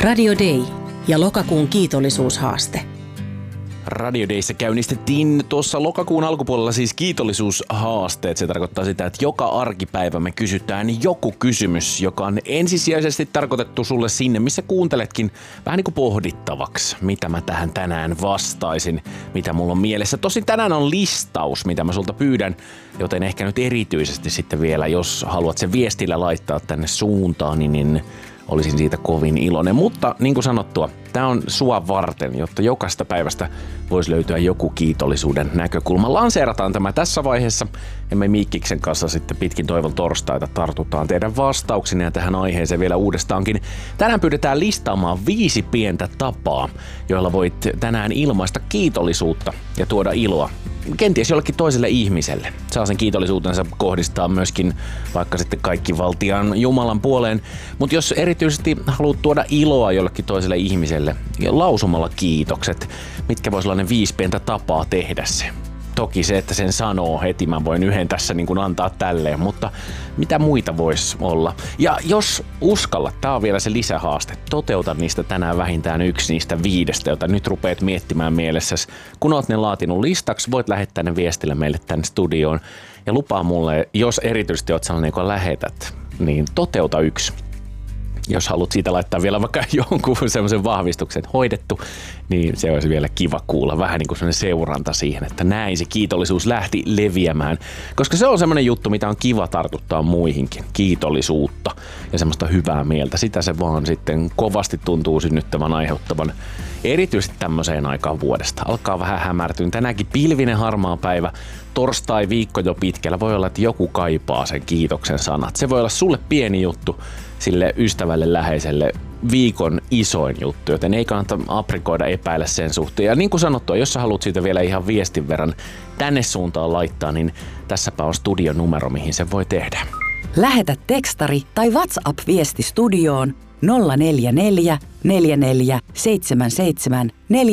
Radio Day ja lokakuun kiitollisuushaaste. Radio Dayssä käynnistettiin tuossa lokakuun alkupuolella siis kiitollisuushaasteet. Se tarkoittaa sitä, että joka arkipäivä me kysytään joku kysymys, joka on ensisijaisesti tarkoitettu sulle sinne, missä kuunteletkin vähän niin kuin pohdittavaksi, mitä mä tähän tänään vastaisin, mitä mulla on mielessä. Tosin tänään on listaus, mitä mä sulta pyydän, joten ehkä nyt erityisesti sitten vielä, jos haluat sen viestillä laittaa tänne suuntaan, niin olisin siitä kovin iloinen. Mutta niin kuin sanottua, tämä on sua varten, jotta jokaista päivästä voisi löytyä joku kiitollisuuden näkökulma. Lanseerataan tämä tässä vaiheessa ja me Miikkiksen kanssa sitten pitkin toivon torstaita tartutaan teidän vastauksineen ja tähän aiheeseen vielä uudestaankin. Tänään pyydetään listaamaan 5 pientä tapaa, joilla voit tänään ilmaista kiitollisuutta ja tuoda iloa. Kenties jollekin toiselle ihmiselle. Saa sen kiitollisuutensa kohdistaa myöskin vaikka sitten kaikki valtian Jumalan puoleen. Mutta jos erityisesti haluat tuoda iloa jollekin toiselle ihmiselle lausumalla kiitokset, mitkä voisi olla ne 5 pientä tapaa tehdä se. Toki se, että sen sanoo heti, mä voin yhden tässä niin kuin antaa tälleen, mutta mitä muita voisi olla? Ja jos uskallat, tää on vielä se lisähaaste, toteuta niistä tänään vähintään 1 niistä 5, jota nyt rupeat miettimään mielessäsi. Kun oot ne laatinut listaksi, voit lähettää ne viestillä meille tänne studioon. Ja lupaa mulle, jos erityisesti oot sellainen, joka lähetät, niin toteuta 1. Jos haluat siitä laittaa vielä vaikka jonkun semmoisen vahvistuksen hoidettu, niin se olisi vielä kiva kuulla. Vähän niin kuin semmoinen seuranta siihen, että näin se kiitollisuus lähti leviämään. Koska se on semmoinen juttu, mitä on kiva tartuttaa muihinkin. Kiitollisuutta ja semmoista hyvää mieltä. Sitä se vaan sitten kovasti tuntuu synnyttävän aiheuttavan. Erityisesti tämmöiseen aikaan vuodesta. Alkaa vähän hämärtyä. Tänäänkin pilvinen harmaa päivä. Torstai viikko jo pitkällä. Voi olla, että joku kaipaa sen kiitoksen sanat. Se voi olla sulle pieni juttu, sille ystävälle läheiselle viikon isoin juttu, joten ei kannata aprikoida epäillä sen suhteen. Ja niin kuin sanottua, jos sä haluat siitä vielä ihan viestin verran tänne suuntaan laittaa, niin tässäpä on studionumero, mihin se voi tehdä. Lähetä tekstari tai WhatsApp-viesti studioon 044 44 77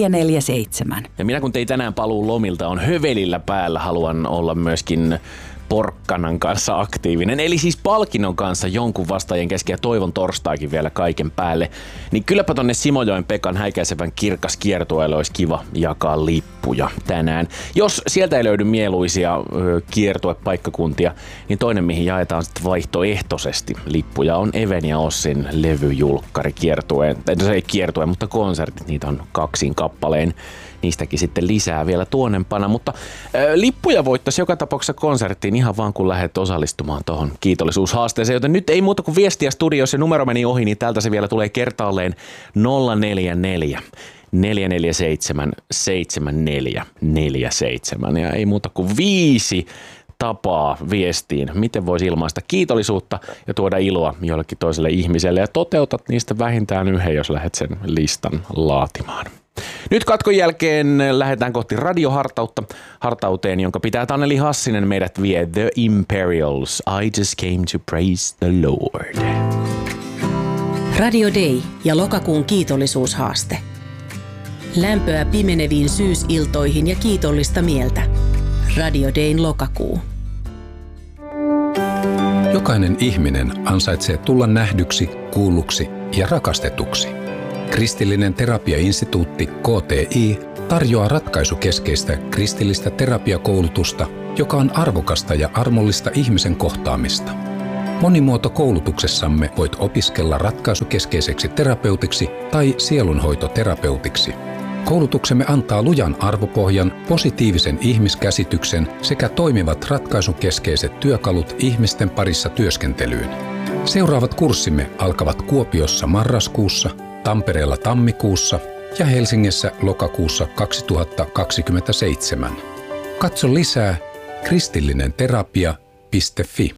447. Ja minä kun tein tänään paluun lomilta on hövelillä päällä, haluan olla myöskin porkkanan kanssa aktiivinen, eli siis palkinnon kanssa jonkun vastaajien kesken ja toivon torstaikin vielä kaiken päälle, niin kylläpä tonne Simojoen Pekan häikäisevän kirkas kiertueelle olisi kiva jakaa lippuja tänään. Jos sieltä ei löydy mieluisia kiertuepaikkakuntia, niin toinen mihin jaetaan sitten vaihtoehtoisesti lippuja on Even ja Ossin levyjulkkari kiertueen, se ei kiertue, mutta konsertit, niitä on 2 kappaleen. Niistäkin sitten lisää vielä tuonnempana, mutta lippuja voittaisi joka tapauksessa konserttiin ihan vaan kun lähdet osallistumaan tuohon kiitollisuushaasteeseen, joten nyt ei muuta kuin viestiä studiossa, numero meni ohi, niin täältä se vielä tulee kertaalleen 044 447 7447 ja ei muuta kuin 5 tapaa viestiin, miten voisi ilmaista kiitollisuutta ja tuoda iloa jollekin toiselle ihmiselle ja toteutat niistä vähintään 1, jos lähdet sen listan laatimaan. Nyt katkon jälkeen lähdetään kohti radiohartautta, hartauteen, jonka pitää Taneli Hassinen meidät vie The Imperials. I just came to praise the Lord. Radio Day ja lokakuun kiitollisuushaaste. Lämpöä pimeneviin syysiltoihin ja kiitollista mieltä. Radio Dayn lokakuu. Jokainen ihminen ansaitsee tulla nähdyksi, kuulluksi ja rakastetuksi. Kristillinen terapiainstituutti KTI tarjoaa ratkaisukeskeistä kristillistä terapiakoulutusta, joka on arvokasta ja armollista ihmisen kohtaamista. Monimuotokoulutuksessamme voit opiskella ratkaisukeskeiseksi terapeutiksi tai sielunhoitoterapeutiksi. Koulutuksemme antaa lujan arvopohjan, positiivisen ihmiskäsityksen sekä toimivat ratkaisukeskeiset työkalut ihmisten parissa työskentelyyn. Seuraavat kurssimme alkavat Kuopiossa marraskuussa, Tampereella tammikuussa ja Helsingissä lokakuussa 2027. Katso lisää kristillinenterapia.fi.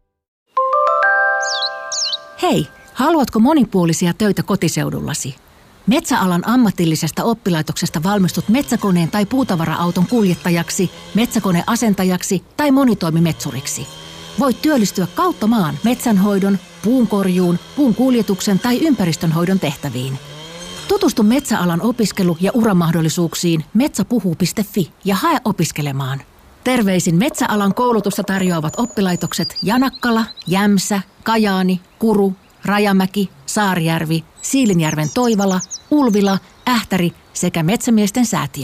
Hei, haluatko monipuolisia töitä kotiseudullasi? Metsäalan ammatillisesta oppilaitoksesta valmistut metsäkoneen tai puutavara-auton kuljettajaksi, metsäkoneasentajaksi tai monitoimimetsuriksi. Voit työllistyä kautta maan metsänhoidon, puunkorjuun, puun kuljetuksen tai ympäristönhoidon tehtäviin. Tutustu metsäalan opiskelu- ja uramahdollisuuksiin metsäpuhuu.fi ja hae opiskelemaan. Terveisin metsäalan koulutusta tarjoavat oppilaitokset Janakkala, Jämsä, Kajaani, Kuru, Rajamäki, Saarijärvi, Siilinjärven Toivala, Ulvila, Ähtäri sekä Metsämiesten säätiö.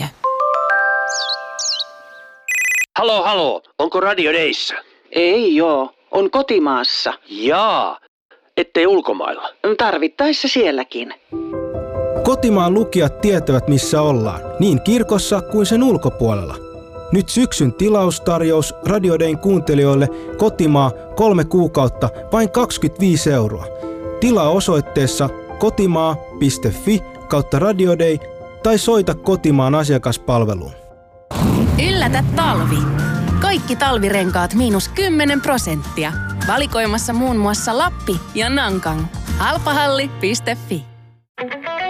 Halo, onko Radio Dayssä? Ei joo, on kotimaassa. Jaa, ettei ulkomailla. Tarvittaessa sielläkin. Kotimaan lukijat tietävät missä ollaan, niin kirkossa kuin sen ulkopuolella. Nyt syksyn tilaustarjous Radio Dayn kuuntelijoille kotimaa 3 kuukautta vain 25 €. Tilaa osoitteessa kotimaa.fi/Radio Day tai soita kotimaan asiakaspalveluun. Yllätä talvi! Kaikki talvirenkaat -10%. Valikoimassa muun muassa Lappi ja Nankang. Halpahalli.fi